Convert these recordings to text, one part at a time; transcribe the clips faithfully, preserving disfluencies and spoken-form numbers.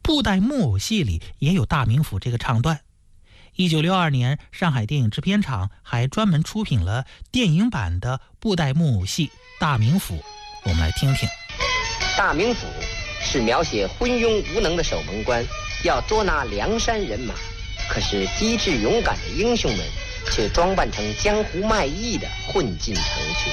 布袋木偶戏里也有大名府这个唱段。一九六二年，上海电影制片厂还专门出品了电影版的布袋木偶戏《大名府》，我们来听听。 大名府是描写昏庸无能的守门官要捉拿梁山人马，可是机智勇敢的英雄们却装扮成江湖卖艺的混进城去。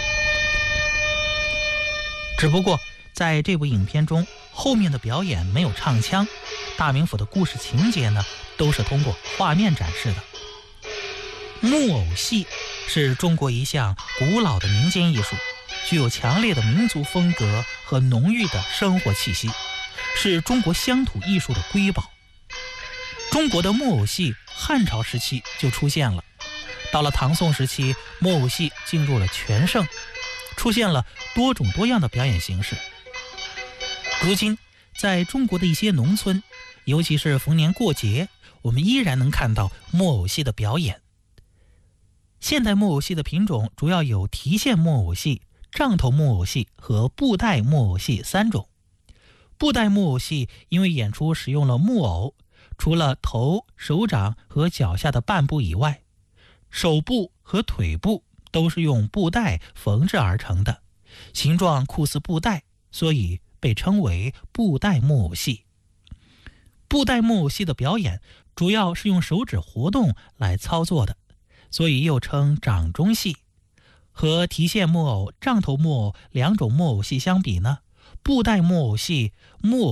只不过在这部影片中，后面的表演没有唱腔，大名府的故事情节呢，都是通过画面展示的。木偶戏是中国一项古老的民间艺术，具有强烈的民族风格和浓郁的生活气息，是中国乡土艺术的瑰宝。中国的木偶戏汉朝时期就出现了，到了唐宋时期，木偶戏进入了全盛，出现了多种多样的表演形式。如今在中国的一些农村，尤其是逢年过节，我们依然能看到木偶戏的表演。现代木偶戏的品种主要有提线木偶戏、杖头木偶戏和布袋木偶戏三种。布袋木偶戏因为演出使用了木偶，除了头、手掌和脚下的半部以外，手部和腿部都是用布袋缝制而成的，形状酷似布袋，所以被称为布袋木偶戏。布袋木偶戏的表演主要是用手指活动来操作的，所以又称掌中戏。和提线木偶、杖头木偶两种木偶戏相比呢，布袋木偶戏木偶